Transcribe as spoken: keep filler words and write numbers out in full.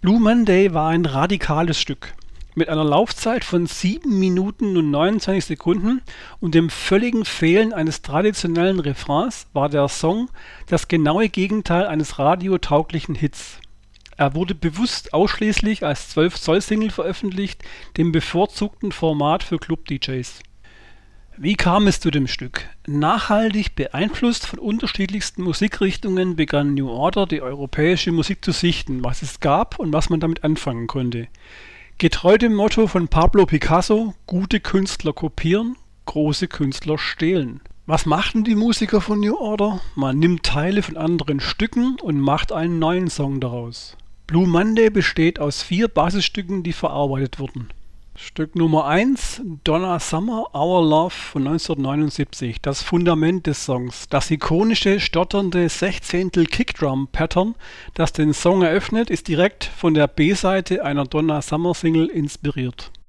Blue Monday war ein radikales Stück. Mit einer Laufzeit von sieben Minuten und neunundzwanzig Sekunden und dem völligen Fehlen eines traditionellen Refrains war der Song das genaue Gegenteil eines radiotauglichen Hits. Er wurde bewusst ausschließlich als zwölf Zoll Single veröffentlicht, dem bevorzugten Format für Club-D Js. Wie kam es zu dem Stück? Nachhaltig beeinflusst von unterschiedlichsten Musikrichtungen begann New Order die europäische Musik zu sichten, was es gab und was man damit anfangen konnte. Getreu dem Motto von Pablo Picasso, gute Künstler kopieren, große Künstler stehlen. Was machten die Musiker von New Order? Man nimmt Teile von anderen Stücken und macht einen neuen Song daraus. Blue Monday besteht aus vier Basisstücken, die verarbeitet wurden. Stück Nummer eins, Donna Summer, Our Love von neunzehnhundertneunundsiebzig, das Fundament des Songs. Das ikonische, stotternde Sechzehntel-Kickdrum-Pattern, das den Song eröffnet, ist direkt von der B-Seite einer Donna Summer Single inspiriert.